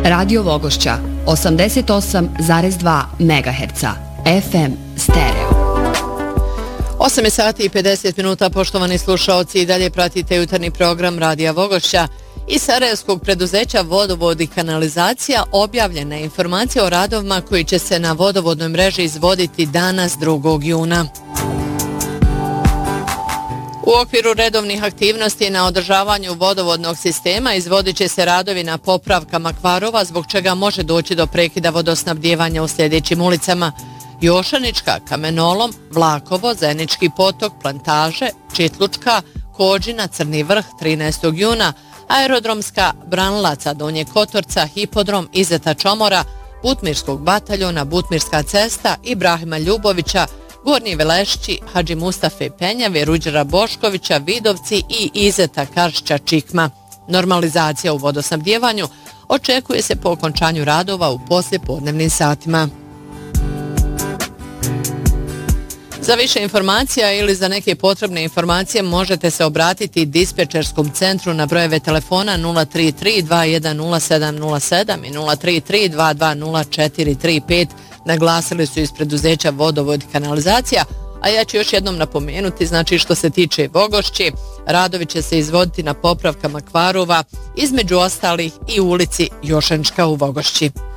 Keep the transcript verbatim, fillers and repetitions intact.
Radio Vogošća osamdeset osam zarez dva megaherca, F M stereo. osam je sati i pedeset minuta, poštovani slušaoci, i dalje pratite jutarnji program Radija Vogošća. Iz sarajevskog preduzeća Vodovod i kanalizacija objavljena je informacija o radovima koji će se na vodovodnoj mreži izvoditi danas drugog juna. U okviru redovnih aktivnosti na održavanju vodovodnog sistema izvodit će se radovi na popravkama kvarova, zbog čega može doći do prekida vodosnabdijevanja u sljedećim ulicama: Jošanička, Kamenolom, Vlakovo, Zenički potok, Plantaže, Čitlučka, Kođina, Crni vrh trinaestog juna, Aerodromska, Branilaca, Donje Kotorca, Hipodrom, Izeta Čomora, Butmirskog bataljona, Butmirska cesta, Ibrahima Ljubovića, Gornji Velešći, Hadži Mustafe Penjave, Ruđera Boškovića, Vidovci i Izeta Karšća Čikma. Normalizacija u vodosnabdjevanju očekuje se po okončanju radova u poslijepodnevnim satima. Za više informacija ili za neke potrebne informacije možete se obratiti dispečerskom centru na brojeve telefona nula tri tri dva jedan nula sedam nula sedam i nula tri tri dva dva nula četiri tri pet, naglasili su iz preduzeća Vodovod i kanalizacija. A ja ću još jednom napomenuti, znači što se tiče Vogošći, radovi će se izvoditi na popravkama kvarova, između ostalih i u ulici Jošanička u Vogošći.